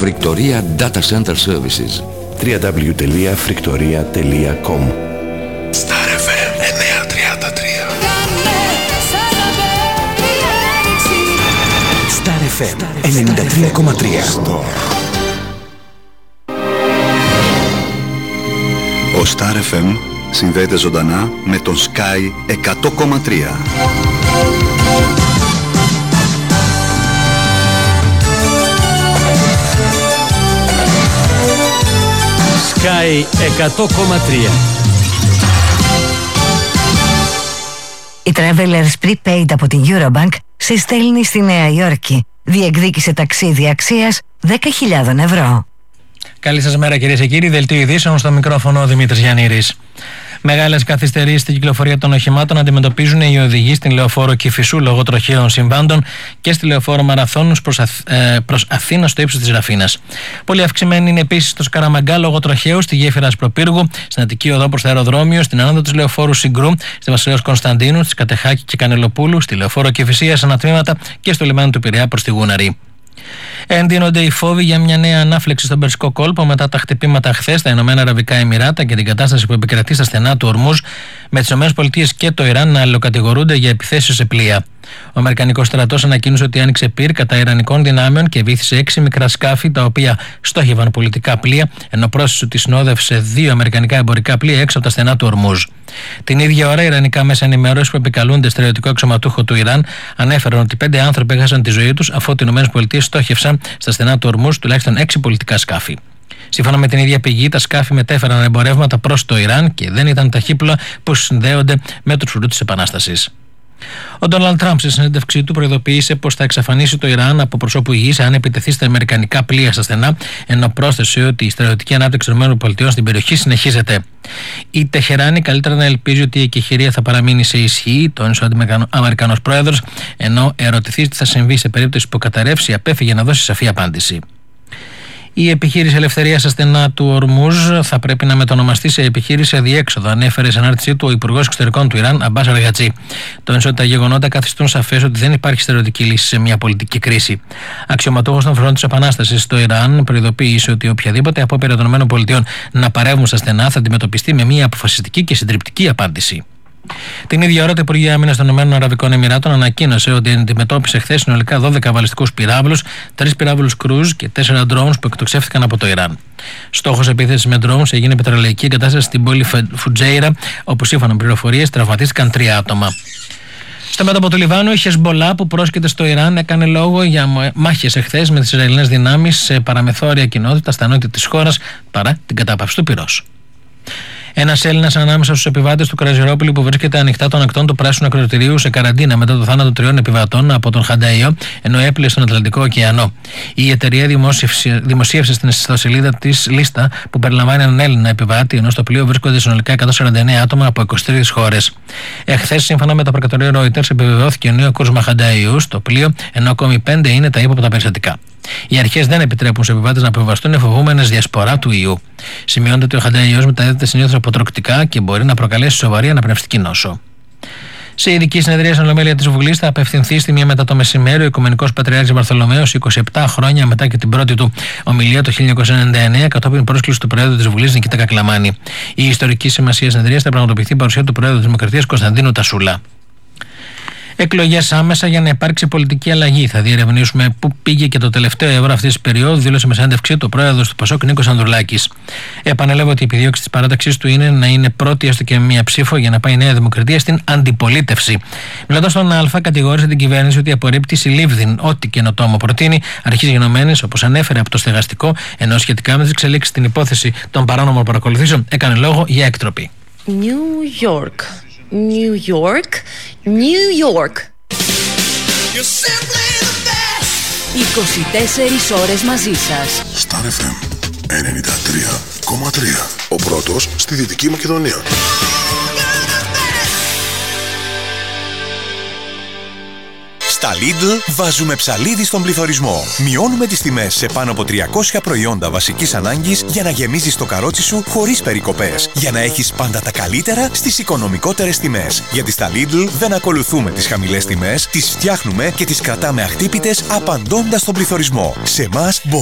Φρικτορία Data Center Services. www.friktoria.com. Star FM 933. Star FM 93,3. Ο Star FM συνδέεται ζωντανά με τον Sky 100,3. Sky 100,3. Η Travelers Prepaid από την Eurobank σε στέλνει στη Νέα Υόρκη. Διεκδίκησε ταξίδι αξίας 10.000 ευρώ. Καλή σας μέρα κυρίες και κύριοι, δελτίο ειδήσεων στο μικρόφωνο ο Δημήτρης Γιαννήρης. Μεγάλες καθυστερήσεις στην κυκλοφορία των οχημάτων αντιμετωπίζουν οι οδηγοί στην λεωφόρο Κηφισού λόγω τροχαίων συμβάντων και στη λεωφόρο Μαραθώνους προς Αθήνα στο ύψος της Ραφίνας. Πολύ αυξημένη είναι επίσης στο Σκαραμαγκά λόγω τροχαίου στη γέφυρα Ασπροπύργου, στην Αττική Οδό προς το αεροδρόμιο, στην ανάδο της λεωφόρου Συγκρού, στη Βασιλέως Κωνσταντίνου, στη Κατεχάκη και Κανελοπούλου, στη λεωφόρο Κηφισίας ανατμήματα και στο λιμάνι του Πειραιά προς τη Γούναρη. Εντείνονται οι φόβοι για μια νέα ανάφλεξη στον Περσικό κόλπο μετά τα χτυπήματα χθες στα Ηνωμένα Αραβικά Εμιράτα και την κατάσταση που επικρατεί στα στενά του Ορμούζ, με τις ΗΠΑ και το Ιράν να αλληλοκατηγορούνται για επιθέσεις σε πλοία. Ο Αμερικανικός στρατός ανακοίνωσε ότι άνοιξε πυρ κατά Ιρανικών δυνάμεων και βύθισε 6 μικρά σκάφη τα οποία στόχευαν πολιτικά πλοία, ενώ πρόσθεσε ότι συνόδευσε 2 αμερικανικά εμπορικά πλοία έξω από τα στενά του Ορμούζ. Την ίδια ώρα, ιρανικά μέσα ενημέρωση που επικαλούνται στρατιωτικό αξιωματούχο του Ιράν ανέφεραν ότι 5 άνθρωποι έχασαν τη ζωή τους αφού οι ΗΠΑ στόχευσαν στα στενά του Ορμούζ τουλάχιστον 6 πολιτικά σκάφη. Σύμφωνα με την ίδια πηγή, τα σκάφη μετέφεραν εμπορεύματα προς το Ιράν και δεν ήταν ταχύπλοα που συνδέονται με τους φρουρούς της Επανάστασης. Ο Ντόναλντ Τραμπ σε συνέντευξή του προειδοποίησε πως θα εξαφανίσει το Ιράν από προσώπου γης αν επιτεθεί στα αμερικανικά πλοία στα στενά, ενώ πρόσθεσε ότι η στρατιωτική ανάπτυξη των ΗΠΑ στην περιοχή συνεχίζεται. Η Τεχεράνη καλύτερα να ελπίζει ότι η εκεχηρία θα παραμείνει σε ισχύ, τόνισε ο Αμερικανός πρόεδρος, ενώ ερωτηθεί τι θα συμβεί σε περίπτωση που καταρρεύσει, απέφυγε να δώσει σαφή απάντηση. Η επιχείρηση ελευθερίας στα στενά του Ορμούζ θα πρέπει να μετονομαστεί σε επιχείρηση αδιέξοδο, ανέφερε σε ανάρτησή του ο Υπουργός Εξωτερικών του Ιράν, Αμπάς Αργατζή. Τόνισε ότι τα γεγονότα καθιστούν σαφές ότι δεν υπάρχει στερεωτική λύση σε μια πολιτική κρίση. Αξιωματούχος των φρουρών της Επανάστασης στο Ιράν προειδοποίησε ότι οποιαδήποτε απόπειρα των ΗΠΑ να παρεύουν στα στενά θα αντιμετωπιστεί με μια αποφασιστική και συντριπτική απάντηση. Την ίδια ώρα, το Υπουργείο Άμυνας των Ηνωμένων Αραβικών Εμιράτων ανακοίνωσε ότι αντιμετώπισε χθες συνολικά 12 βαλιστικούς πυράβλους, 3 πυράβλους κρούζ και 4 drones που εκτοξεύτηκαν από το Ιράν. Στόχος επίθεσης με drones έγινε πετρελαϊκή εγκατάσταση στην πόλη Φουτζέιρα, όπου σύμφωνα με πληροφορίες τραυματίστηκαν 3 άτομα. Στο μέτωπο του Λιβάνου, η Χεσμπολά που πρόσκειται στο Ιράν έκανε λόγο για μάχες εχθές με τις Ισραηλινές δυνάμεις σε παραμεθόρια κοινότητα στα νότια της χώρας παρά την κατάπαυση του πυρός. Ένας Έλληνας ανάμεσα στους επιβάτες του Κραζιερόπουλου που βρίσκεται ανοιχτά των ακτών του Πράσινου Ακροτηρίου σε καραντίνα μετά το θάνατο 3 επιβατών από τον Χανταϊό, ενώ έπλεε στον Ατλαντικό ωκεανό. Η εταιρεία δημοσίευσε στην ιστοσελίδα της λίστα που περιλαμβάνει έναν Έλληνα επιβάτη, ενώ στο πλοίο βρίσκονται συνολικά 149 άτομα από 23 χώρες. Εχθές, σύμφωνα με τα προκατορία Reuters, επιβεβαιώθηκε ο νέο κρούσμα Χανταϊού στο πλοίο, ενώ ακόμη 5 είναι τα ύποπτα περιστατικά. Οι αρχές δεν επιτρέπουν στους επιβάτες να αποβιβαστούν φοβούμενες διασπορά του ιού. Σημειώνεται ότι ο Χανταϊός μεταδίδεται συνήθως αποτροκτικά και μπορεί να προκαλέσει σοβαρή αναπνευστική νόσο. Σε ειδική συνεδρία στην Ολομέλεια της Βουλής θα απευθυνθεί στη 1 μετά το μεσημέρι ο Οικουμενικός Πατριάρχης Βαρθολομαίος 27 χρόνια μετά και την πρώτη του ομιλία το 1999 κατόπιν πρόσκληση του Προέδρου της Βουλής Νικήτα Κακλαμάνη. Η ιστορική σημασία συνεδρίας θα πραγματοποιηθεί παρουσία του Προέδρου της Δημοκρατίας Κωνσταντίνου Τασούλα. Εκλογές άμεσα για να υπάρξει πολιτική αλλαγή. Θα διερευνήσουμε πού πήγε και το τελευταίο ευρώ αυτή τη περίοδου, δήλωσε με συνέντευξή του ο πρόεδρος του ΠΑΣΟΚ Νίκος Ανδρουλάκης. Επανέλαβε ότι η επιδίωξη της παράταξης του είναι να είναι πρώτη έστω και με μία ψήφο για να πάει η Νέα Δημοκρατία στην αντιπολίτευση. Μιλώντας στον Α, κατηγόρησε την κυβέρνηση ότι απορρίπτει συλλήβδιν ό,τι καινοτόμο προτείνει, αρχής γενομένης, όπως ανέφερε από το στεγαστικό, ενώ σχετικά με τις εξελίξεις στην υπόθεση των παράνομων παρακολουθήσεων έκανε λόγο για έκτροπη. New York. New York, New York. 24 ώρες μαζί σας. Star FM 93,3. Ο πρώτος στη Δυτική Μακεδονία. Στα Lidl βάζουμε ψαλίδι στον πληθωρισμό. Μειώνουμε τις τιμές σε πάνω από 300 προϊόντα βασικής ανάγκης για να γεμίζεις το καρότσι σου χωρίς περικοπές. Για να έχεις πάντα τα καλύτερα στις οικονομικότερες τιμές. Γιατί στα Lidl δεν ακολουθούμε τις χαμηλές τιμές, τις φτιάχνουμε και τις κρατάμε αχτύπητες απαντώντας στον πληθωρισμό. Σε εμάς